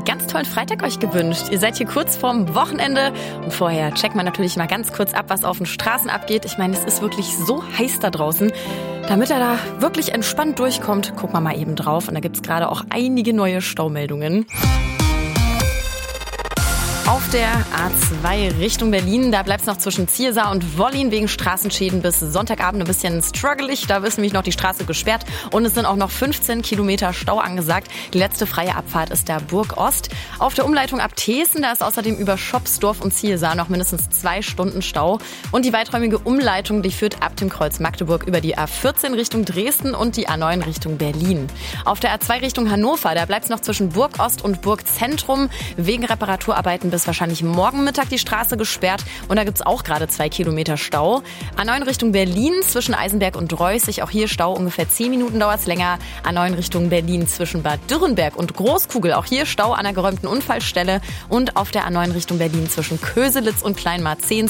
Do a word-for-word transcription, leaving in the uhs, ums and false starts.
einen ganz tollen Freitag euch gewünscht. Ihr seid hier kurz vorm Wochenende und vorher checkt man natürlich mal ganz kurz ab, was auf den Straßen abgeht. Ich meine, es ist wirklich so heiß da draußen. Damit er da wirklich entspannt durchkommt, gucken wir mal eben drauf. Und da gibt's gerade auch einige neue Staumeldungen. Auf der A zwei Richtung Berlin, da bleibt es noch zwischen Ziersar und Wollin wegen Straßenschäden bis Sonntagabend ein bisschen struggelig. Da ist nämlich noch die Straße gesperrt und es sind auch noch fünfzehn Kilometer Stau angesagt. Die letzte freie Abfahrt ist der Burg Ost. Auf der Umleitung ab Thesen, da ist außerdem über Schopsdorf und Ziersar noch mindestens zwei Stunden Stau. Und die weiträumige Umleitung, die führt ab dem Kreuz Magdeburg über die A vierzehn Richtung Dresden und die A neun Richtung Berlin. Auf der A zwei Richtung Hannover, da bleibt es noch zwischen Burg Ost und Burg Zentrum wegen Reparaturarbeiten bis wahrscheinlich morgen Mittag die Straße gesperrt und da gibt's auch gerade zwei Kilometer Stau. A neun Richtung Berlin zwischen Eisenberg und Reußig, auch hier Stau, ungefähr zehn Minuten dauert's länger. A neun Richtung Berlin zwischen Bad Dürrenberg und Großkugel, auch hier Stau an der geräumten Unfallstelle und auf der A neun Richtung Berlin zwischen Köselitz und Kleinmarzehns